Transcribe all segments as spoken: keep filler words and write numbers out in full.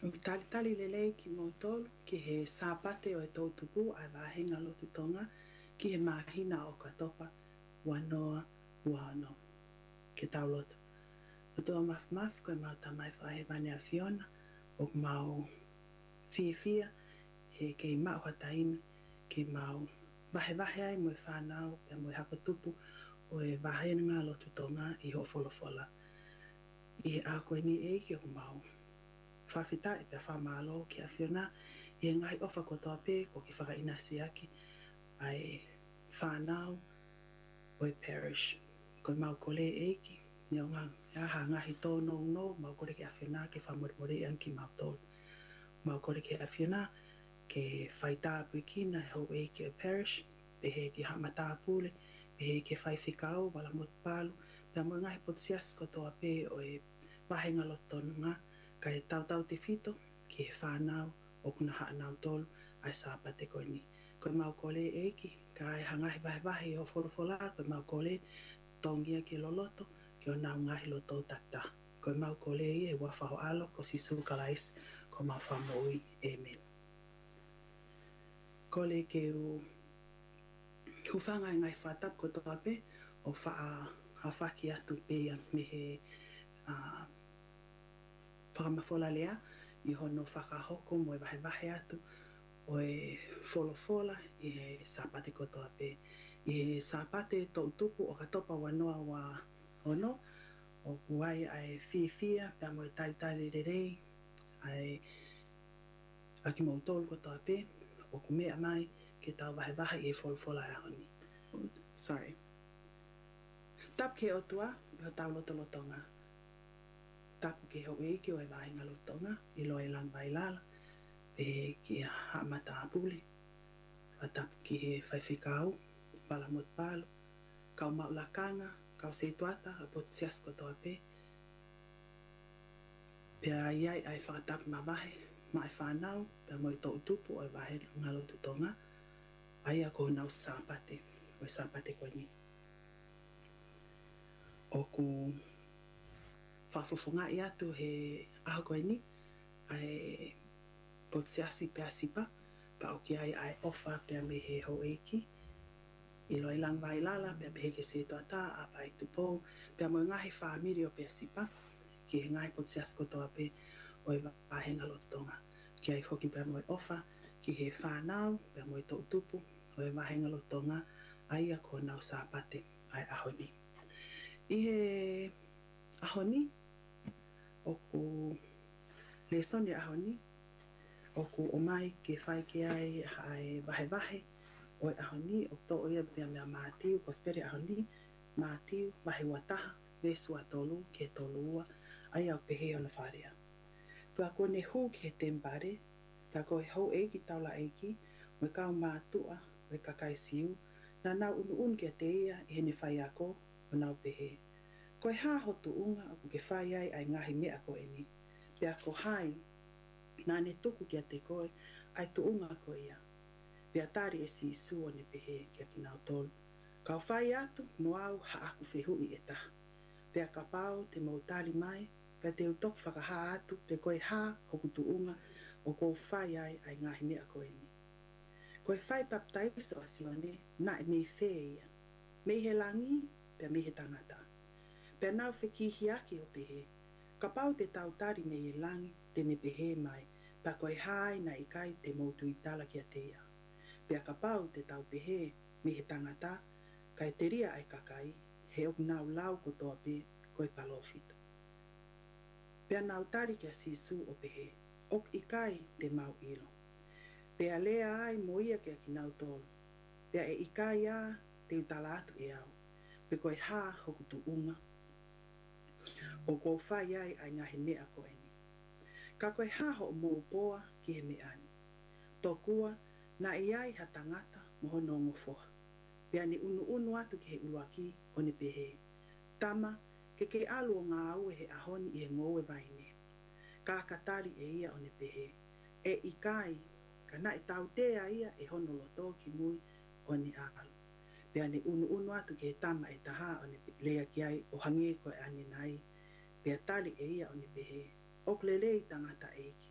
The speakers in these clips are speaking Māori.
O tali tali lelei ki mo tolu ki he sāpate o e tau tupu ai wahenga lotu tonga ki he mahina o katopa wanoa wano ke tau lotu. O toa maf maf koe mau tamai whahe wane a Fiona o mau fia fia he kei mau hataimi ke mau wahe wahe ai mo e whanau pe mo e hapa tupu o e wahenga lotu tonga i ho fola fola. I he a koe ni e ki o mau whawhita i pe whamalo ki a Fiona i e ngai ofa ko toa pe ko ki whaka inasi aki ai whanau o e parish. Koe mau kole eiki ni o ngang ha ngahi tō no no mau kore ki a Fiona ke whamore more i anki mau tō. Mau kore ki a Fiona ke whaita apui kina hau eiki o e parish pe he ki hamata apule pe he ke whaiwhikau wala mot palu pe mo ngahi potsias ko toa pe o e wahenga lotonu ngā ka e tau tau te fito ki he whanau o kuna haanau tolu ai sāpate koe ni. Koe mau kole eiki ka e hangahi wahe wahe o folo fola koe mau kole tongia ki loloto ki o nau ngahi loto tata. Koe mau kole i e wafaho alo ko sisu kalais ko mau whamoi. Amen. Kole ke u hufanga ngai whatap ko toa pe o wha hawhaki atu pe me he uh, whakamafola lea i hono whakahoko mo e wahe wahe atu o e fola fola i he sāpate ko toa pe. I he sāpate tō utupu o katopa wanoa wa ono o kuai ai fia fia pe mo e tai tai re rei ai aki mo tolu ko toa pe o kumea mai ke tau wahe wahe i e fola fola a honi. Sorry. Tap ke o tua i ho tau loto lotonga. Tapu ke hau e ki o e wahinga lotonga i loe lang bailala pe ki ha mata apule. Tapu ki he whaiwhikau pala mot palo kau mau lakanga kau se tuata a potsias ko toa pe pe ai ai ai whakatapu ma wahe ma e whanau pe mo i tō utupu o e wahe ngalo tutonga ai a ko nau sāpate o e sāpate koe ni. O ku whafofonga i atu he aho koe ni ai potsiasi pe asipa pa o ki ai ai ofa pe me he ho eiki i loi lang vai lala pe he ke se tuata a pai tupo pe mo ngahi whamiri o pe asipa ki he ngai potsias ko toa pe o e wahenga lotonga ki ai whoki pe mo e ofa ki he whanau pe mo i tō utupu o e wahenga lotonga ai a ko nau sāpate ai ahoni. I he ahoni o ku lesoni ahoni o ku o mai ke whai ke ai ai wahe wahe o e ahoni o tō oia pia mea mātiu ko spere ahoni mātiu wahe wataha vesu a tolu ke tolu ua ai au pehe ona wharea. Pua ko ne hu ke tempare pa ko e hou eiki taula eiki mo e kau mātua o e kakai siu na nau unu un ke te ia i hene whai ako o nau pehe. Ko e hā hotu unga o ke whai ai ai ngahi mea ko e ni. Pea ko hai nā ne tuku kia te koe ai tu unga ko ia. Pea tari e si isu o ne pehe kia ki nau tolu. Kau whai atu mo au ha aku whehu i e taha. Pea ka pau te mau tari mai pea te utok whakaha atu pe koe hā hoku tu unga o ko whai ai ai ngahi mea ko e ni. Koe whai baptaiso a sione na e mei whea ia. Mei he langi pea mei he tangata. Pea nau whekihi aki o pehe. Ka pau te tau tari mei e langi te ne pehe mai pa koe hai na ikai te moutu i tala kia te ia. Pea ka pau te tau pehe me he tangata kai te ria ai kakai he ok nau lau ko toa pe koe palofita. Pea nau tari kia sisu o pehe ok ikai te mau ilo. Pea lea ai mo ia kia ki nau tolu. Pea e ikai a te utala atu e au. Pe koe ha hoku tu unga o ko whai ai ai ngahi mea ko e ni. Ka koe haho o mō poa ki he mea ni. Tokua na i ai ha tangata mo hono ngofoha. Pea ni unu unu atu ki he uruaki o ne pehe. Tama ke ke alu o ngā au e he ahoni i he ngoe vaine. Ka katari e ia o ne pehe. E ikai ka na e tau tea ia e hono loto ki mui o ne alu. Pea ni unu unu atu ki he tama e taha o ne lea ki ai o hange ko e ane nai. Pea tali e ia o ne pehe. Ok lele i tangata eiki.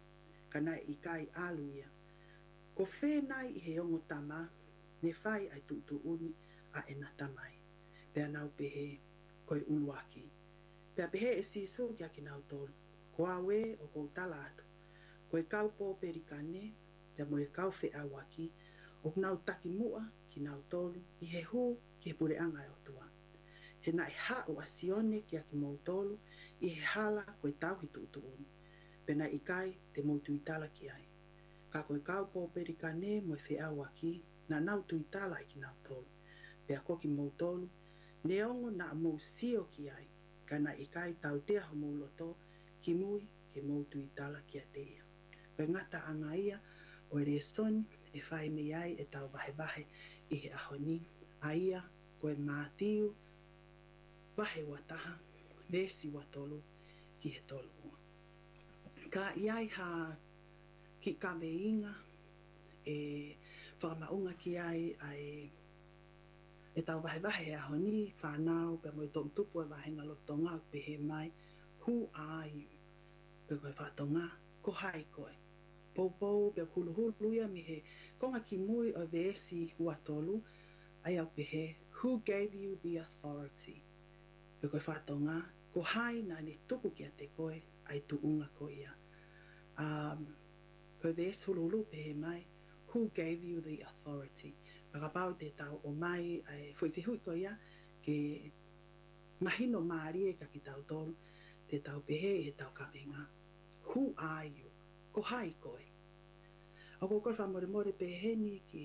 kana i kai alu ia. Ko whenai i he ongo tama, ne whai ai tu tu uni a e nata mai. Pea nau pehe koe uluaki. Pea pehe e siso kia ki nau tolu. Ko awe o kou talatu. Koe kau pō perikane, pea mo e kau whe awaki, o nau taki mua ki nau tolu, i he hu ki he pure anga e o tua. He na e ha o asione kia ki mou tolu, i he hala koe tau hi tu tu uni. Pena i kai te moutu i tala ki ai. Ka koe kau pō perikane mo e whe awaki, na nau tu i tala i ki nau tolu. Pea koki mou tolu, ne ongo na a mou sio ki ai, ka na i kai tau tea ho mou loto, ki mui ke mou tu i tala ki a te ia. Koe ngata anga ia, o e resoni, e whai me ai e tau vahe vahe i he ahoni, a ia koe mātiu, vahe wataha, vesi watolu ki he tolu ua. Ka iai ha ki kawe inga, e whakamaunga ki ai ai e tau vahe vahe e ahoni, whanau, pe mo i tōm tupu e vahenga lotonga, pe he mai, who are you? Pe koe whatonga, ko hai koe. Poupou, pe hulu hulu ia mi he, konga ki mui o vesi hua tolu, ai au pe he, who gave you the authority? Pe koe whatonga, ko hai na ne tuku ki a te koe, ai tu unga ko ia. Um, koe vesi hulu hulu pe he mai, who gave you the authority? Pakapau te tau o mai, ai whuiwhihui ko ia, ke mahino maarie ka ki tau tolu, te tau pehe e tau kawenga. Who are you? Ko hai koe. A ko koe whamore more peheni ki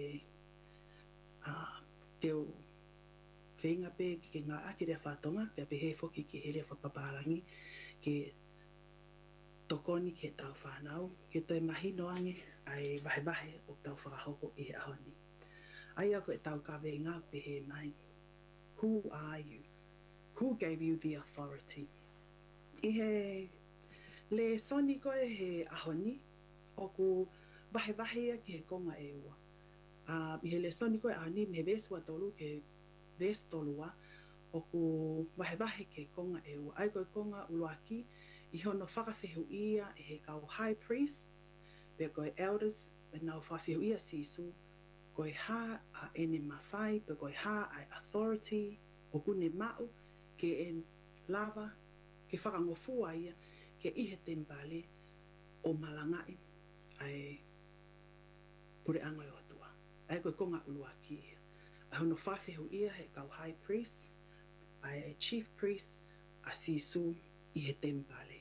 uh, teo whenga pe ki ngā aki rea whatonga, pia pehe foki ki he rea whapaparangi, ke tokoni ki he tau whanau, ke toi mahino ange, ai vahe vahe o tau whakahoko i he ahoni. Ai ako e tau kawe ngā pehe mai. Who are you? Who gave you the authority? I he le soni koe he ahoni, o ku vahe vahe ia ki he konga e ua. Uh, I he le soni koe ahoni, me he vesua tolu ke ves tolua, o ku vahe vahe ke konga e ua. Ai koe konga uluaki, i hono whakawhihu ia e he kau high priests, pe koe elders, pe nau whawhihu ia sisu, koe ha a ene mawhai, pe koe ha ai authority, o kune mau, ke en lava, ke whakangofua ia, ke ihe tembale o malangai ai pure anga o atua. Ai koe konga uluaki ia. Ai hono whawhihu ia he kau high priest, ai chief priest, a sisu i he tembale.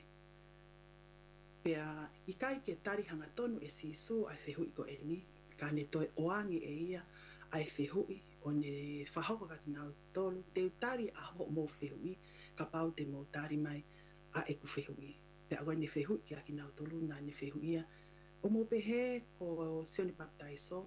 Pea i kai ke tari hanga tonu e sisu ai whehui ko eni, ka ne toi oangi e ia ai whehui o ne whahoko ka ki ngau tolu, te utari a ho mo whehui, ka pau te mo tari mai a eku whehui. Pea koe ne whehui ki a ki ngau tolu na ne whehui ia, o mo pehe ko sioni baptaiso,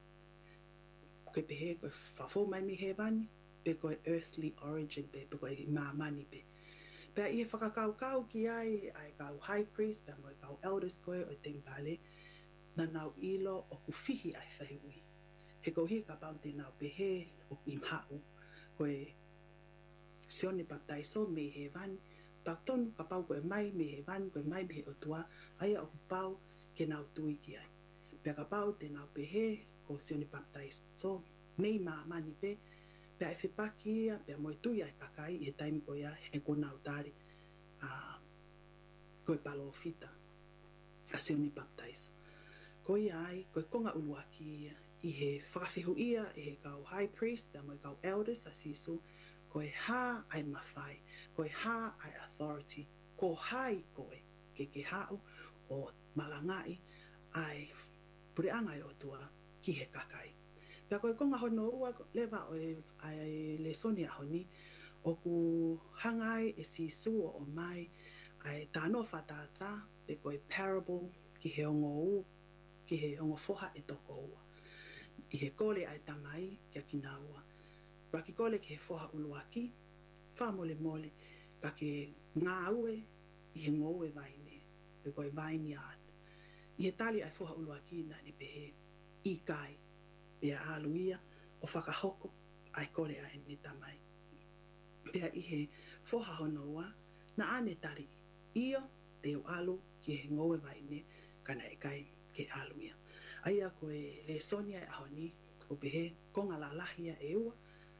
koe pehe koe whafo mai mi he vani, pe koe earthly origin pe, pe koe mamani pe. Pea i he whakakau kau ki ai, ai kau high priest, pea mo i kau elders koe o tembale, na nau ilo o ku whihi ai whahiwi. He kohi ka pau te nau pehe o imhau, koe sione baptaiso me he vani, tau tonu ka pau koe mai me he vani, koe mai me he otua, aia o ku pau ke nau tui ki ai. Pea ka pau te nau pehe ko sione baptaiso, mei maa mani pe, pea e whipaki ia, pea mo i tui ai kakai i he taimi ko ia, e ko nau tari, uh, koe palo fita, a sione baptaiso. Ko ia ai, koe konga uluaki ia, i he whakawhihu ia, i he kau high priest, pea mo i kau elders a sisu, koe hā ai mawhai, koe hā ai authority, ko hai koe, ke ke hao o malangai, ai pureanga e o tua ki he kakai. Pea koe konga hono ua lewa o e, ai le soni a honi, o ku hangai e sisu o o mai, ai tāno whatata, pe koe parable ki he ongo u, ki he ongo foha e toko ua. I he kole ai tamai kia ki nā ua. Raki kole ki he foha uluaki, wha mole mole, ka ke ngā ue i he ngoue vaine, pe koe vaini āna. I he tali ai foha uluaki na ni pehe i kai, pea aluia o whakahoko ai kole ai ni tamai. Pea i he foha hono ua, na ane tari io te o alu ki he ngoue vaine, kana e kai ke aluia. Aia koe le sonia e ahoni, o pehe konga la lahia e ua,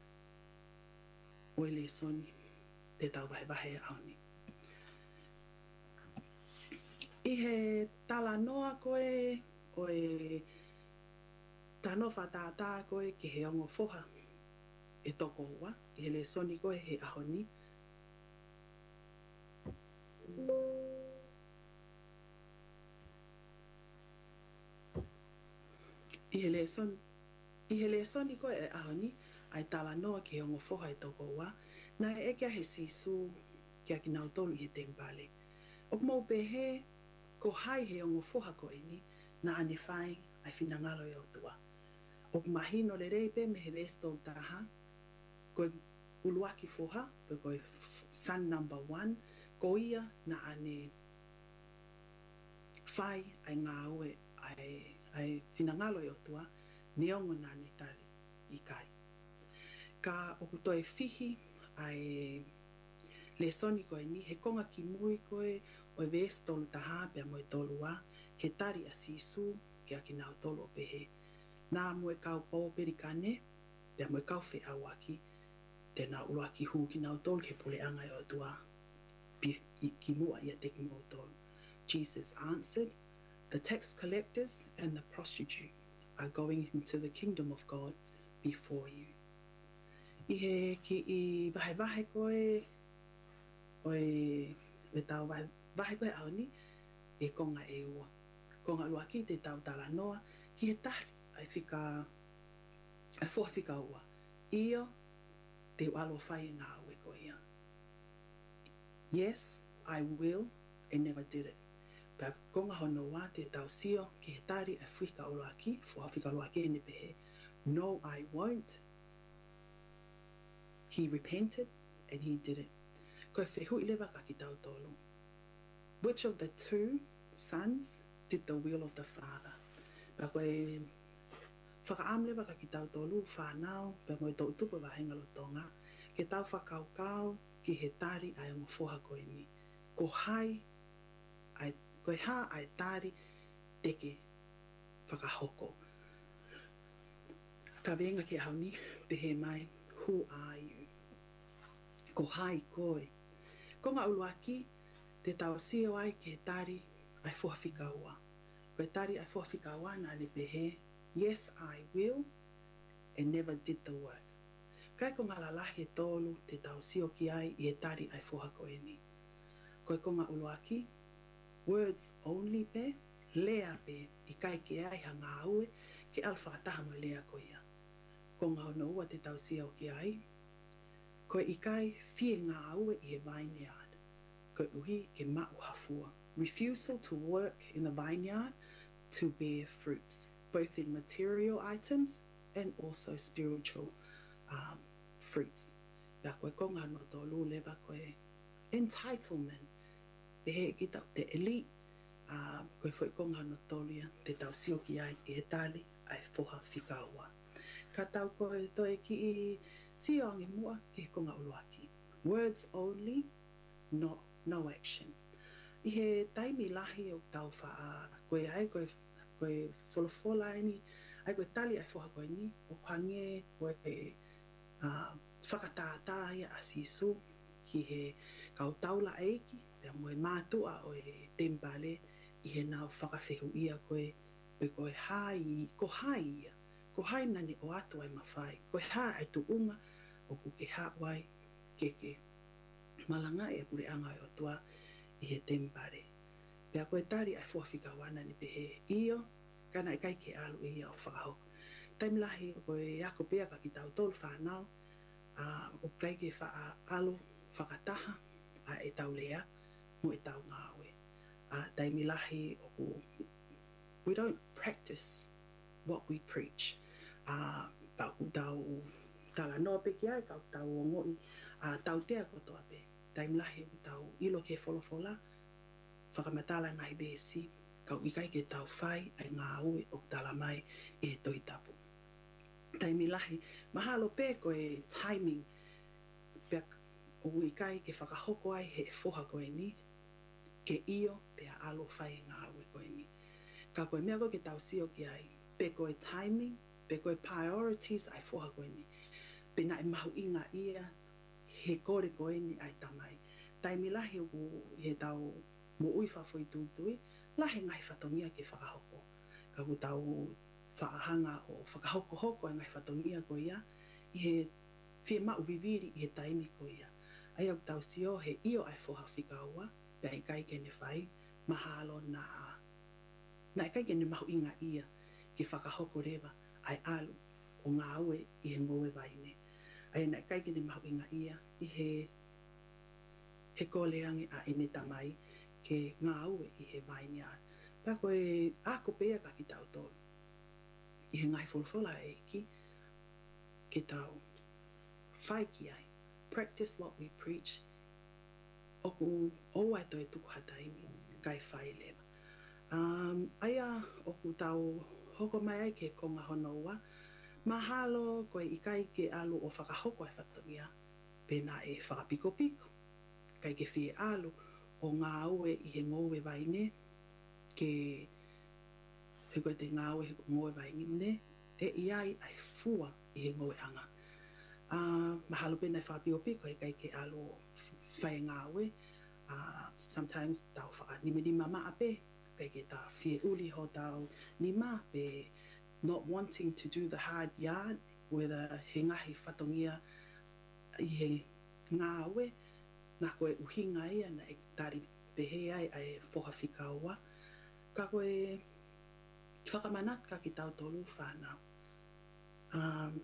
o le soni te tau vahe vahe e ahoni. I he tala noa koe, o e tano whatata koe ke he ongo foha e toko ua, i he le soni koe he ahoni. I he le soni, i he le soni koe e ahoni, ai tala noa ke he ongo foha e toko ua, na e eke he sisu ki a ki nau tolu i he tempale. O mau pehe, ko hai he ongo foha koe ni, na ane whai ai whina ngalo e o tua. O mahino le reipe me he lesto taha, koe uluaki foha, koe son number one, ko ia na ane whai ai ngā ue ai, ai whina ngalo e o tua, neongo na ane tali i kai. Ka o kutoe fihi ai le soni koe ni, he konga ki mui koe o e ves tolu taha pia mo e tolu a, he tari a sisu ki a ki nau tolu o pehe. Nā mo e kau pō perikane, pia mo e kau whi awaki, te nā ulua ki hu ki nau tolu ke pule anga e o tua i ki mua i a te ki mo tolu. Jesus answered, the tax collectors and the prostitute are going into the kingdom of God before you. I he ki i vahe vahe koe, oe le tau vahe vahe koe au ni, e konga e ua. Konga lua ki te tau tala noa, ki he tahi ai whika, ai fua whika ua. Ia te walo whai ngā ue koe ia. Yes, I will, and never did it. Pea konga hono wā te tau sio ki he tari ai whika o lua ki, fua whika lua ki ne pehe. No, I won't. He repented and he did it. Koe whehui lewa ka ki tau tolu. Which of the two sons did the will of the father? Pea koe whakaam lewa ka ki tau tolu, whanau, pea moe tau tupu wa henga lo tonga, ke tau whakau kau ki he tari ai o foha koe ni. Ko hai, ai, koe ha ai tari teke whakahoko. Ka venga ki hauni, pehe mai, who are you? Ko hai koe. Ko ngā uluaki, te tau sio ai ke tari ai fuhawhika ua. Koe tari ai fuhawhika ua nā le pehe, yes, I will, and never did the work. Kai ko ngā lalahi e tolu te tau sio ki ai i e tari ai fuhako e ni. Koe ko ngā uluaki, words only pe, lea pe, i kai ke ai ha ngā ue, ke alwhakataha mo lea ko ia. Ko ngā hono ua te tau sio ki ai, koe i kai fie ngā ue i he vineyard. Koe uhi ke mau hafua. Refusal to work in the vineyard to bear fruits, both in material items and also spiritual um, fruits. Pea koe konga no tō lū lewa koe entitlement. Pehe ki tau te elite, uh, koe whai konga no tō lia te tau sio ki ai i he tali ai foha whikaua. Ka tau koe toi ki i sio ange mua ki he konga uluaki. Words only, not, no action. I he taimi lahi o tau wha koe ai koe, koe wholofola ni, ai koe tali ai foha koe ni, o hange koe uh, whakatātā ia a sisu ki he kau taula eiki, pia moe mātua o e tempale i he nau whakawhehu ia koe, koe koe hai, ko hai ia, ko hai nani o atu ai mawhai, koe hai ai tu unga, o ku ke hawai, ke ke malanga e pure anga o tua i he tempare. Pea koe tari ai fuawhika wana ni pehe io, kana e kai ke alu i ia o whakahoko. Taimlahi o koe ako pea ka ki tau tolu whanau, uh, o kai ke wha alo whakataha, a e tau lea, mo e tau ngāwe. Uh, taimilahi o ku, we don't practice what we preach. Uh, tau tau tala noa pe ki ai, kau tau o ngoi, uh, tau tea kotoa pe. Taimlahi o tau ilo ke wholofola, whakamatala ngai besi, kau ikai ke tau whai ai ngā ue o tala mai e toi tapu. Taimilahi, mahalo pe koe timing, pia o ikai ke whakahoko ai he foha koe ni, ke io pia alo whai ngā ue koe ni. Ka koe mea koe ke tau sio ki ai. Pe koe timing, pe koe priorities ai foha koe ni. Pe na e mahu inga ia, he kore koe ni ai tamai. Taimi lahi u he tau mo ui whawhoi tui tui, lahi ngai whatongia ke whakahoko. Ka ku tau whakahanga o whakahoko hoko e ngai whatongia koe ia, i he whia mau viviri i he taimi koe ia. Ai au tau sio he io ai foha whika ua, pe ai kai ke ne whai, mahalo na na e kai ke ne mahu inga ia, ke whakahoko rewa, ai alu, o ngā aue i he ngoe waine. Ai na e kai ke ne mahu inga ia, i he he koleangi a ene tamai, ke ngā aue i he waine a. Pea koe ako pea ka ki tau tō. I he ngai wholawhola e ki, ke tau whai ki ai. Practice what we preach. Oku oua e toi tuku hataimi, kai whai lewa. Um, aia oku tau hoko mai ai ke konga hono ua, mahalo koe i kai ke alu o whakahoko e whatongia, pena e whakapiko piko. Kai ke whie alu o ngā aue i he ngoe waine, ke he koe te ngā aue he ngoe waine ne, e iai ai fua i he ngoe anga. Uh, mahalo pena e whakapiko piko e kai ke alu o whai ngā aue, uh, sometimes tau whaka nime nima maa pe, kai ke ta whie uli ho tau nima pe not wanting to do the hard yard, whether he ngahi whatongia i he ngā aue, nā koe uhinga ia na e tari pehe ai ai whoha whika ua. Ka koe whakamanat ka ki tau tolu whanau. Um,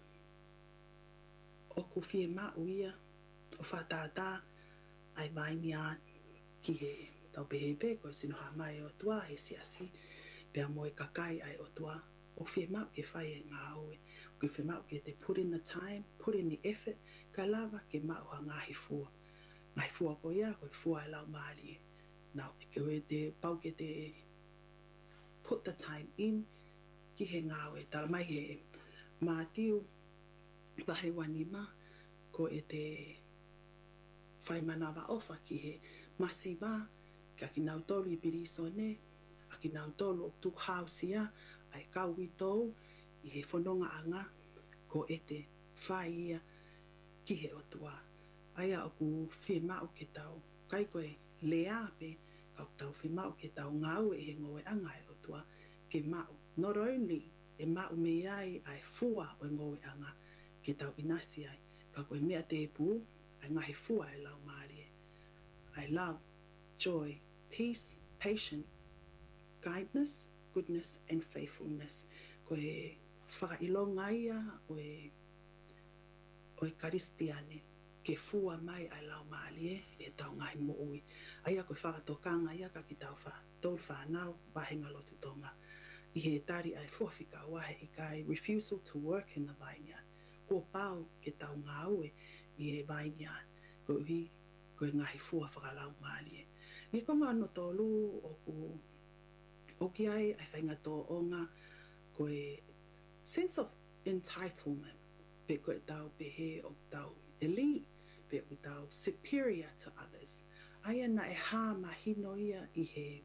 oku whie mau ia, o whatātā, ai vaini a ki he tau pehe pe, koe sinoha mai o tua, he siasi, pea moe kakai ai o tua, o whie mau ke whai e ngā aue, o ke whie mau ke te put in the time, put in the effort, ka lava ke mau ha ngahi fua. Ngai fua ko ia, koe fua e lau maari. Nau, e koe te pau ke te put the time in, ki he ngāwe, tala mai he mātiu, wahe wanima, ko e te whai manawa ofa ki he masiwa, ka ki nau tolu i piriso ne, a ki nau tolu o tuk hausia, ai kau i tau, i he whanonga anga, ko e te whai ia, ki he otua. Aia oku whie mau ke tau, kai koe lea pe, kau tau whie mau ke tau ngau e he ngoe anga e otua, ke mau. Not only e mau me ai ai fua o ngoe anga, ke tau inasi ai, ka koe mea te pu, ai ngahi fua e lau maari. I love, joy, peace, patience, kindness, goodness and faithfulness. Koe whakailonga ia o e, o e karistiane. Ke fua mai ai lau maali e, e tau ngahi mo ui. Aia koe whakatokanga ia ka ki tau wha, tau whanau, wahenga lotu tonga. I he tari ai fuawhika wahe i kai refusal to work in the vineyard. Ko pau ke tau ngā ue i he vineyard. Ko ui, koe ngahi fua whakalau maali e. I konga ano tolu o ku, o ki ai ai whainga tō onga, koe sense of entitlement. Pe koe tau pehe o tau elite. Pe o tau superior to others. Aia na e hā mahino ia i he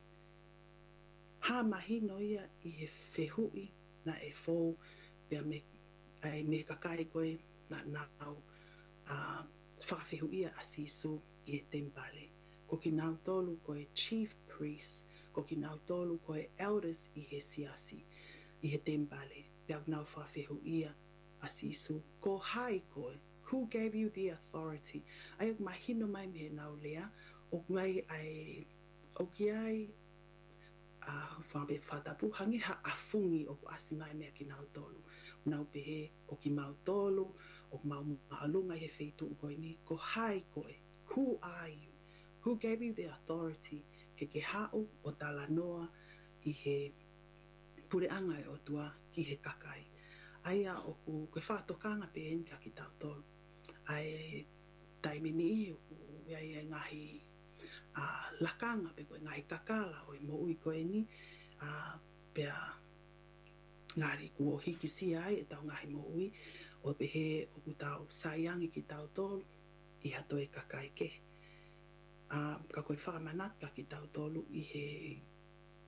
hā mahino ia i he whehui na e fō pia me, ai me kakai koe na nau uh, whakawhehu ia a sisu i he tembale. Ko ki nau tolu koe chief priest, ko ki nau tolu koe elders i he siasi, i he tembale. Pia nau whakawhehu ia a sisu, ko hai koe. Who gave you the authority? Ai o mahino mai me nau lea, o ngai ai, o ki ai, a whabe whatapu, hangi ha afungi o asi mai mea ki nau tolu. Nau pehe, ko ki mau tolu, o mau maalunga he wheitu koe ni, ko hai koe. Who are you? Who gave you the authority? Ke ke hao o tala noa i he pureanga e o tua ki he kakai. Aia o ku koe whaatokanga pe en ka ki tau tolu. Ai taimini o ku ai e ngahi uh, lakanga pe koe ngahi kakala o i mo ui koe ni uh, pea ngari ku o hiki si ai e tau ngahi mo ui o pehe o ku tau saiangi ki tau tolu i hato e kakai ke. Uh, ka koe whakamanat ka ki tau tolu i he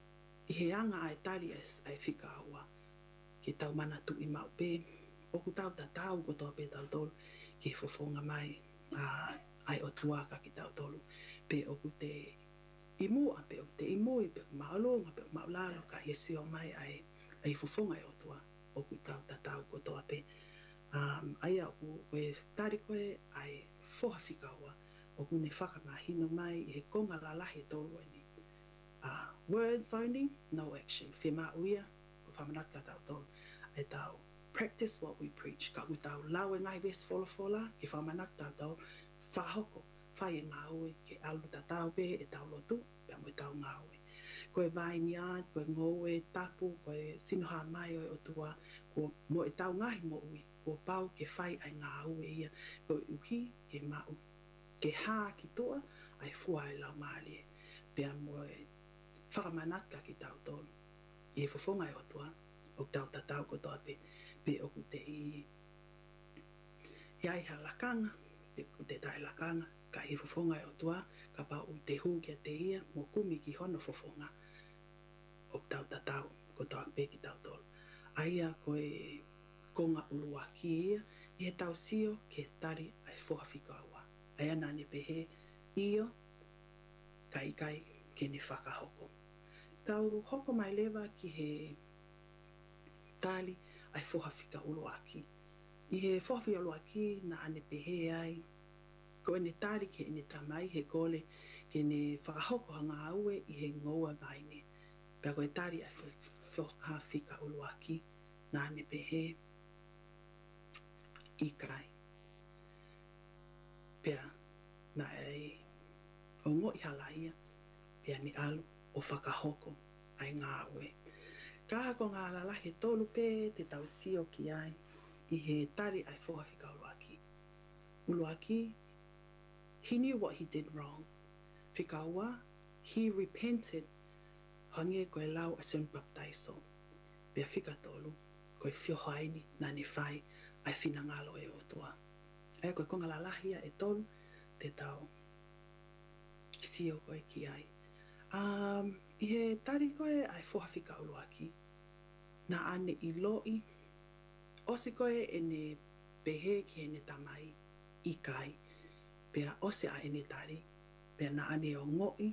I he anga ai tari ai whika aua. Ke tau mana tu I mau pē. Oku tau ta tau ko toa pē tau tolu. Ke fofonga mai uh, ai o tuaka ki tau tolu. Pē oku te imua, pē oku te imui, pē oku maolonga, pē oku maolalo ka isi o mai ai ai fofonga ai o tua. Oku tau ta tau ko toa pē. Um, aia oku koe tari koe ai foha whika aua. Oku ne whakamahino mai I he konga lalahi tolu ni. Uh, words only, no action. Whima uia, o whamanaka tau tolu. E tau practice what we preach. Ka u tau lau e ngai ves fola fola, ki whamanaka tau tau, whahoko, whai e ngā ue, ke alu ta tau pe e tau lotu, pia mo e tau ngā ue. Koe vai ni a, koe ngoe, tapu, koe sinoha mai o tua, ko mo e tau ngahi mo ui, ko pau ke whai ai ngā ue ia, koe uhi ke mau. Ke hā ki toa, ai fua e lau maali e. Pia mo e whakamanaka ki tau tolu. I e fofonga e o tua, o tau ta tau ko toa pe, pe oku te I, I ai ha lakanga, pe oku te tai lakanga, ka I fofonga e o tua, ka pa u te hu kia te ia, mo kumi ki hono fofonga, o tau ta tau ko toa pe ki tau tolu. Aia koe konga ulua ki ia, I he tau sio ke tari ai fohawhika aua. Aia nani pehe, io, kai kai, ke ne whakahoko. Tau hoko mai lewa ki he tali ai fohawhika uluaki. I he fohawhika uluaki na ane pehe ai. Ko ene tali ke ene tamai he kole ke ne whakahoko hanga aue I he ngoa vaine. Pea koe tali ai fohawhika uluaki na ane pehe I kai. Pea na e o ngoi halaia pea ni alu o whakahoko ai ngā aue. Ka hako ngā lalahi tolu pē te tau sio ki ai I he tari ai fohawhika uluaki. Uluaki, he knew what he did wrong. Whikaua, he repented. Hange koe lau a sen baptaiso. Pea whika tolu, koe whiohaini na ne whai ai whina ngalo e o tua. Ea koe konga lalahia e tolu te tau sio koe ki ai. Um, I he tari koe ai fohawhika uluaki. Na ane I loi, osi koe ene pehe ki ene tamai I kai. Pea ose a ene tari. Pea na ane o ngoi.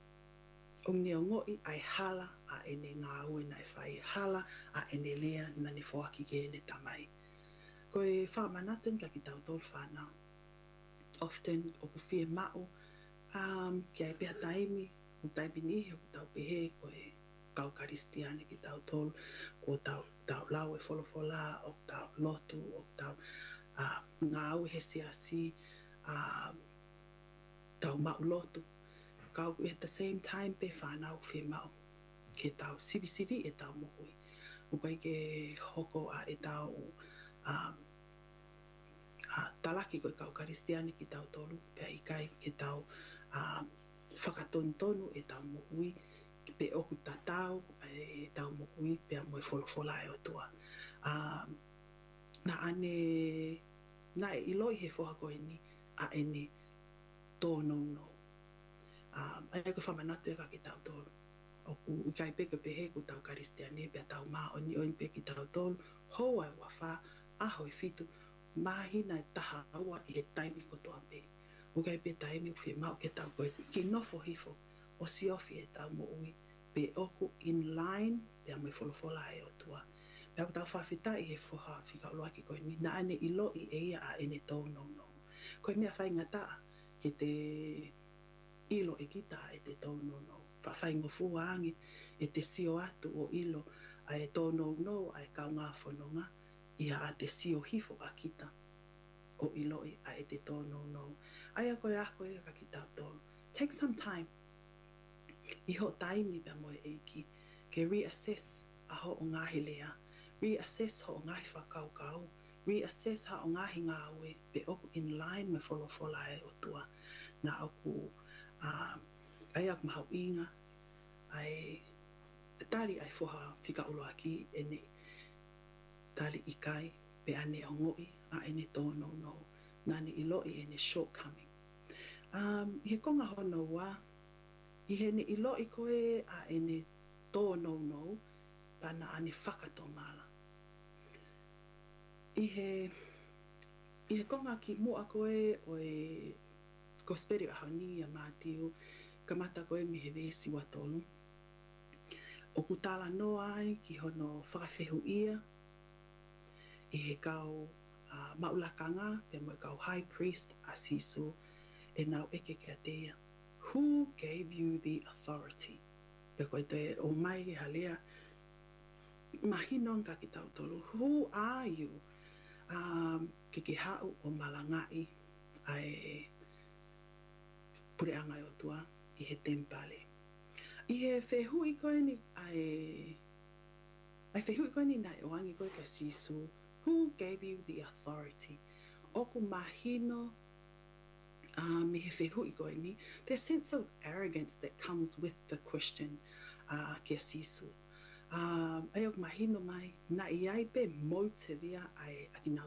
O ne o ngoi ai hala a ene ngā ue na e whai. Hala a ene lea na ne whoaki ki ene tamai. Koe whamanatun ka ki tau tolu whanau. Often o ku whie mao. Um, ki ai peha taimi. O taimi nihi o tau pehe koe kau karistiane ki tau tolu. Ko tau, tau lau e wholofola. O tau lotu. O tau uh, ngā ue he siasi. Uh, tau mau lotu. Kau at the same time pe whanau whie mao. Ke tau sivi sivi e tau mohui. Ukai ke hoko a e tau um, uh, talaki koe kau karistiane ki tau tolu. Pea ikai ke tau um, whakatonu e tau mohui. Pe oku tatau e tau mohui. Pea moe wholofola e o tua. Um, na ane, na e iloi he whoha koe ni a ene tōno no. Um, ai ko whamanatu e ka ki tau tolu. O ku ukai peke pehe ku tau karistiane, pia tau maa o ni oin pe ki tau tolu, hoa e wawha, aho e fitu, mahina e taha aua I he taimi ko toa pe. Ukai pe taimi uwhi mau ke tau koe, ki nofo hifo, o si ofi e tau mo ui, pe oku in line, pia mai wholofola e o tua. Pia ku tau whawhita I he whoha whika uloa ki koe ni, na ane ilo I eia a ene tō no no. Koe mea whai ngataa, ke te ilo e kita e te tōno no. Whawhai ngofu aangi e te sio atu o ilo a e tōno no a e kau ngā whanonga ia a te sio hifo a kita o ilo a e te tōno no. Aia koe a koe ka ki tau tōno. Take some time. I ho taimi pia moe eiki ke reassess a ho o ngahi lea. Reassess ho o ngahi whakau kau. Reassess ha o ngahi ngā ue pe oku in line me wholofola e o tua. Na oku uh, ai ak mahau inga ai tali ai foha whika uloa ki ene tali ikai pe ane o ngoi a ene tōno no nani iloi ene shortcoming. Um, I he konga hono wa I he ne iloi koe a ene tō no no, pana ane whakato mala. I he, i he konga ki mua koe o e gosperi a hauni a mātiu, ka mata koe mi he vesi wa tonu. O kutala no ai ki hono whakawhehu ia, i he kau uh, maulakanga, pe mo kau high priest a sisu, e nau eke ke atea. Who gave you the authority? Pe koe te o mai ke halea, mahino ka ki tau tolu. Who are you? Um, ke ke hau o malangai ai pure anga o tua i he tempale. I he whehu i koe ni ai ai whehu i koe ni nai o angi koe ka sisu. Who gave you the authority? Oku mahino um, me he whehu i koe ni. There's a sense of arrogance that comes with the question uh, ke sisu. Um, ai oku mahino mai na i ai pe mo te via ai akina